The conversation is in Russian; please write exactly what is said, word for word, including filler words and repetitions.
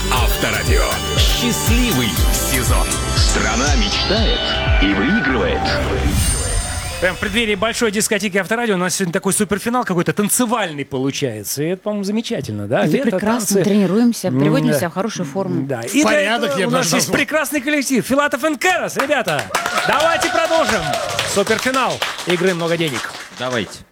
Авторадио. Счастливый сезон. Страна мечтает и выигрывает. Прям в преддверии большой дискотеки Авторадио у нас сегодня такой суперфинал какой-то танцевальный получается. И это, по-моему, замечательно, да? Это Лето, прекрасно, танцы. тренируемся, приводим Да. себя в хорошую форму. Да. И для Порядок, этого я у бы нас даже есть назвал. прекрасный коллектив. Филатов и Кэрос, ребята. Давайте продолжим. Суперфинал игры «Много денег». Давайте.